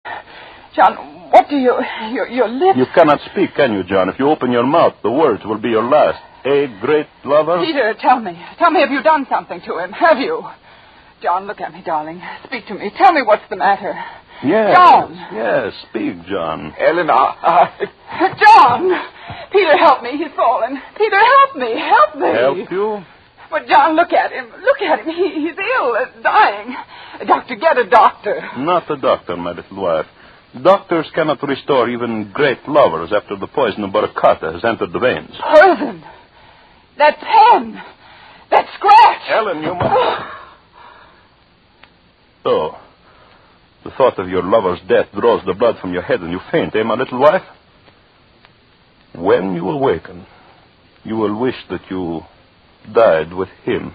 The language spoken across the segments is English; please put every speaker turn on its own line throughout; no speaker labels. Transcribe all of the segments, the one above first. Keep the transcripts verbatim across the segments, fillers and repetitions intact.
John, what do you... Your, your lips...
You cannot speak, can you, John? If you open your mouth, the words will be your last. A great lover?
Peter, tell me. Tell me, have you done something to him? Have you? John, look at me, darling. Speak to me. Tell me what's the matter.
Yes.
John.
Yes, speak, John.
Eleanor, I...
John! Peter, help me. He's fallen. Peter, help me. Help me.
Help you?
But, John, look at him. Look at him. He, he's ill, uh, dying. Doctor, get a doctor.
Not a doctor, my little wife. Doctors cannot restore even great lovers after the poison of Baracata has entered the veins.
Poison. That pen. That scratch.
Ellen, you must... Oh. The thought of your lover's death draws the blood from your head and you faint, eh, my little wife? When you awaken, you will wish that you died with him.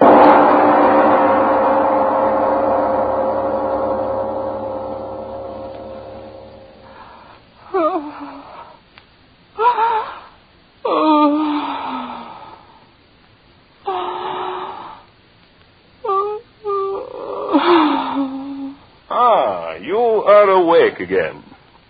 Ah, you are awake again.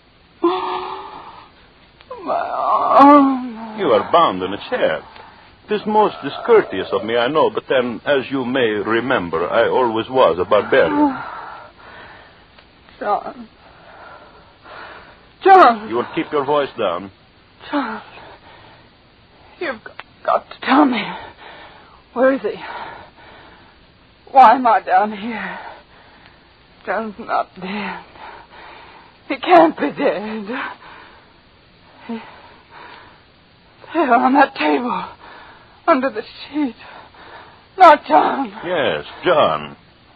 My arm.
You are bound in a chair. It is most discourteous of me, I know, but then, as you may remember, I always was a barbarian.
John. John.
You will keep your voice down.
John. You've got to tell me. Where is he? Why am I down here? John's not dead. He can't be dead. He... There on that table. Under the sheet. Not John.
Yes, John.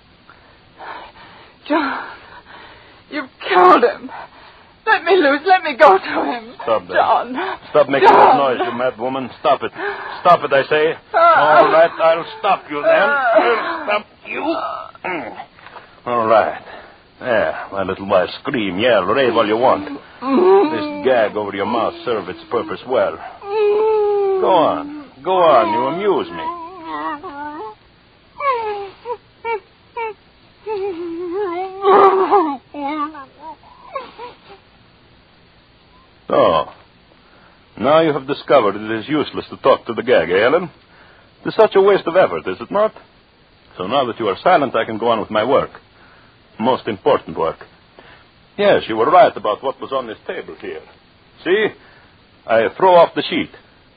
John. You've killed him. Let me loose. Let me go to him.
Stop that.
John.
Stop making
John.
that noise, you mad woman. Stop it. Stop it, I say. All right, I'll stop you then. I'll stop you. All right. There, my little wife. Scream, yell, rave all you want. This gag over your mouth served its purpose well. Go on. Go on. You amuse me. So, now you have discovered it is useless to talk to the gag, eh, Ellen? It is such a waste of effort, is it not? So now that you are silent, I can go on with my work. Most important work. Yes, you were right about what was on this table here. See? I throw off the sheet.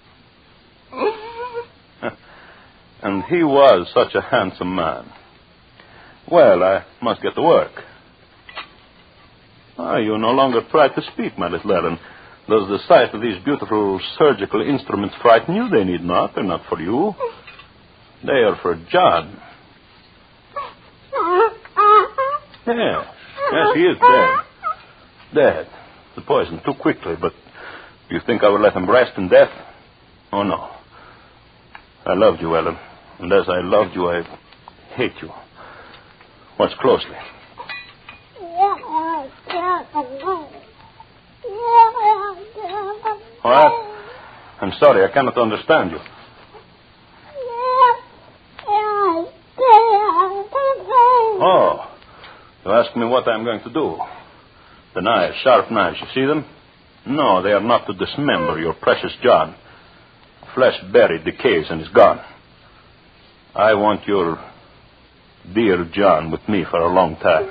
And he was such a handsome man. Well, I must get to work. Ah, you no longer try to speak, my little Ellen. Does the sight of these beautiful surgical instruments frighten you? They need not. They're not for you. They are for John. Yes. Yes, he is dead. Dead. The poison too quickly, but do you think I would let him rest in death? Oh, no. I loved you, Ellen. And as I loved you, I hate you. Watch closely. What? I'm sorry, I cannot understand you. Oh, you ask me what I'm going to do. The knives, sharp knives, you see them? No, they are not to dismember your precious John. Flesh buried, decays, and is gone. I want your dear John with me for a long time.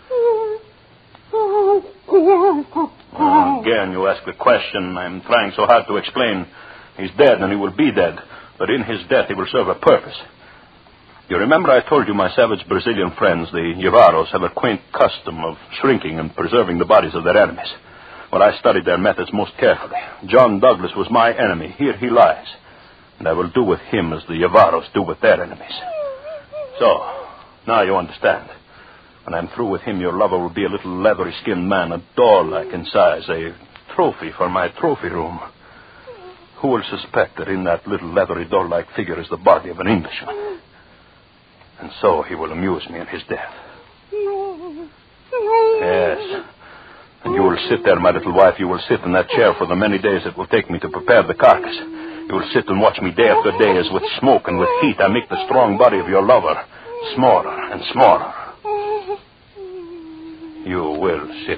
Oh, again, you ask the question. I'm trying so hard to explain. He's dead, and he will be dead. But in his death, he will serve a purpose. You remember I told you my savage Brazilian friends, the Yavaros, have a quaint custom of shrinking and preserving the bodies of their enemies. Well, I studied their methods most carefully. John Douglas was my enemy. Here he lies. And I will do with him as the Yavaros do with their enemies. So, now you understand. When I'm through with him, your lover will be a little leathery-skinned man, a doll-like in size, a trophy for my trophy room. Who will suspect that in that little leathery doll-like figure is the body of an Englishman? And so he will amuse me in his death. Yes. And you will sit there, my little wife. You will sit in that chair for the many days it will take me to prepare the carcass. You will sit and watch me day after day as with smoke and with heat I make the strong body of your lover smaller and smaller. You will sit